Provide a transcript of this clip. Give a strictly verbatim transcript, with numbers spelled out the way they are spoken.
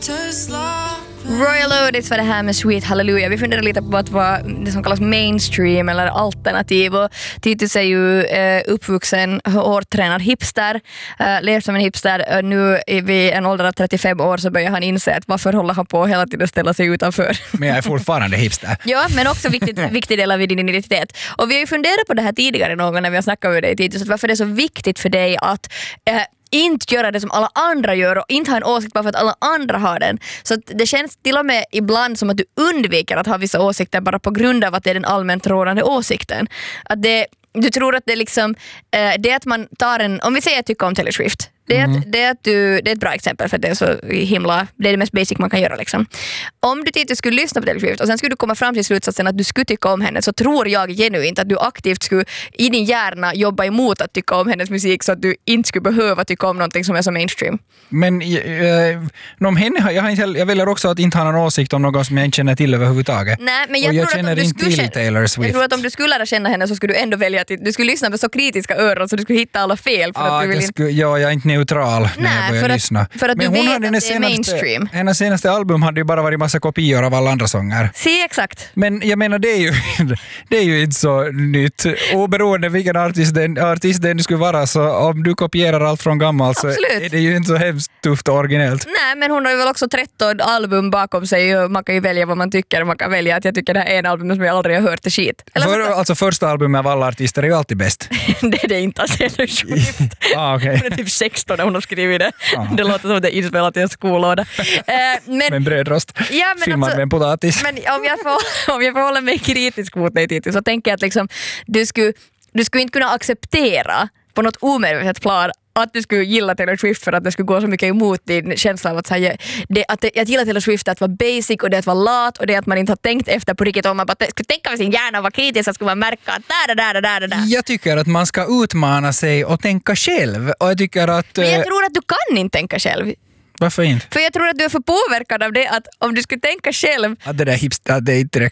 Royal Oates var det här med Sweet Hallelujah. Vi funderar lite på att vara det som kallas mainstream eller alternativ. Och Titus är ju eh, uppvuxen, hårt tränad hipster, eh, lever som en hipster. Uh, nu vid en ålder av trettiofem år så börjar han inse att varför håller han på hela tiden ställa sig utanför. Men jag är fortfarande hipster. Ja, men också viktigt, viktig del av din identitet. Och vi har ju funderat på det här tidigare någon när vi har snackat med dig Titus, att varför det är så viktigt för dig att eh, inte göra det som alla andra gör och inte ha en åsikt bara för att alla andra har den. Så att det känns till och med ibland som att du undviker att ha vissa åsikter bara på grund av att det är den allmänt rådande åsikten. Att det, du tror att det är liksom eh, det att man tar en, om vi säger att tycker om Taylor Swift. Det är, mm. att, det, är att du, det är ett bra exempel för att det är så himla, det är det mest basic man kan göra liksom. Om du inte skulle lyssna på Taylor Swift och sen skulle du komma fram till slutsatsen att du skulle tycka om henne, så tror jag genuint att du aktivt skulle i din hjärna jobba emot att tycka om hennes musik så att du inte skulle behöva tycka om någonting som är så mainstream. Men äh, om henne, jag, har inte, jag vill också att inte ha någon åsikt om någon som jag inte känner till överhuvudtaget. Nej, men jag, och jag tror känner att om inte du till skulle, Taylor Swift. Jag tror att om du skulle lära känna henne så skulle du ändå välja att du skulle lyssna med så kritiska öron så du skulle hitta alla fel. För ja, att du vill skulle, ja, jag är inte neutral när Nej, jag börjar för att, lyssna. För att men du hon vet hade att det är senaste, mainstream. Hennes senaste album hade ju bara varit massa kopior av alla andra sånger. Se, exakt. Men jag menar, det är ju, det är ju inte så nytt. Oberoende vilken artist den, artist den skulle vara, så om du kopierar allt från gammalt så är det ju inte så hemskt tufft och originellt. Nej, men hon har ju väl också tretton album bakom sig och man kan ju välja vad man tycker. Man kan välja att jag tycker det här är en album som jag aldrig har hört är skit. Eller För, så... Alltså första albumet av alla artister är ju alltid bäst. det är det inte att Taylor Swift. ah, okay. Hon är typ sexton när hon har skrivit det. Ah. Det låter som att det är inspelat i en skolåda. Eh, men, med en brödrost. Ja, filmad alltså, med en potatis. Men om jag får, om jag får hålla mig kritisk mot dig Titus, så tänker jag att liksom, du, skulle, du skulle inte kunna acceptera på något omedvetet plan att du skulle gilla Taylor Swift för att det skulle gå så mycket emot din känsla av att, säga, det, att, det, att gilla Taylor Swift är att vara basic och det är att vara lat och det är att man inte har tänkt efter på riktigt. Om man bara skulle tänka med sin hjärna och vara kritisk så skulle man märka att där, där, där, där, där. Jag tycker att man ska utmana sig och tänka själv. Och jag tycker att... Men jag tror att du kan inte tänka själv. Varför inte? För jag tror att du är för påverkad av det att om du skulle tänka själv... Att det där hipster, det är inte